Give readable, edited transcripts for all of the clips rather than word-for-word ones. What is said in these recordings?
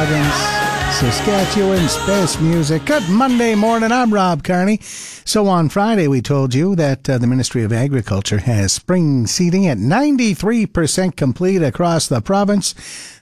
Okanagan's, Saskatchewan's best music. Good Monday morning. I'm Rob Carney. So on Friday, we told you that the Ministry of Agriculture has spring seeding at 93% complete across the province.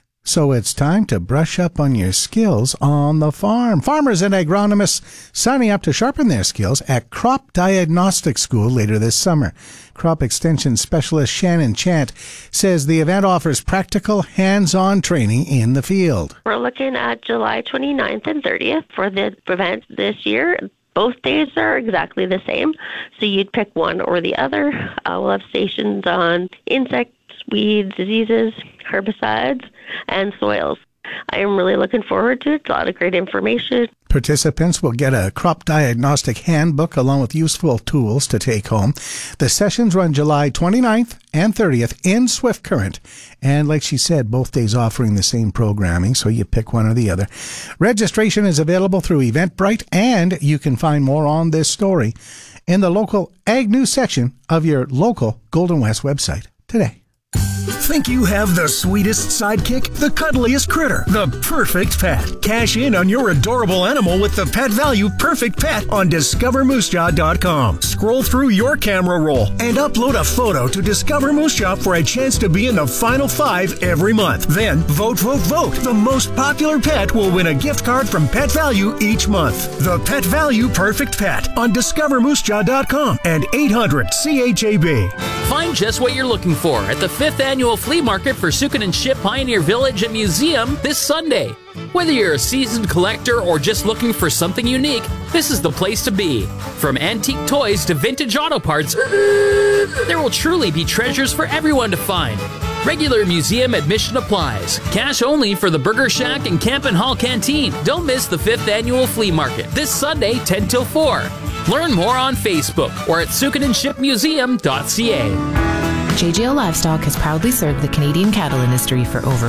So it's time to brush up on your skills on the farm. Farmers and agronomists signing up to sharpen their skills at Crop Diagnostic School later this summer. Crop Extension Specialist Shannon Chant says the event offers practical, hands-on training in the field. We're looking at July 29th and 30th for the event this year. Both days are exactly the same, so you'd pick one or the other. We'll have stations on insects, weeds, diseases, herbicides, and soils. I am really looking forward to it. It's a lot of great information. Participants will get a crop diagnostic handbook along with useful tools to take home. The sessions run July 29th and 30th in Swift Current. And like she said, both days offering the same programming, so you pick one or the other. Registration is available through Eventbrite, and you can find more on this story in the local Ag News section of your local Golden West website today. Think you have the sweetest sidekick, the cuddliest critter, the perfect pet? Cash in on your adorable animal with the Pet Value Perfect Pet on DiscoverMooseJaw.com. Scroll through your camera roll and upload a photo to Discover Moose Jaw for a chance to be in the final 5 every month. Then vote. The most popular pet will win a gift card from Pet Value each month. The Pet Value Perfect Pet on DiscoverMooseJaw.com and 800-CHAB. Find just what you're looking for at the 5th Annual Flea Market for Sukin and Ship Pioneer Village and Museum this Sunday. Whether you're a seasoned collector or just looking for something unique, this is the place to be. From antique toys to vintage auto parts, there will truly be treasures for everyone to find. Regular museum admission applies. Cash only for the Burger Shack and Campin' Hall Canteen. Don't miss the 5th Annual Flea Market this Sunday, 10 till 4. Learn more on Facebook or at sukinandshipmuseum.ca. JJO Livestock has proudly served the Canadian cattle industry for over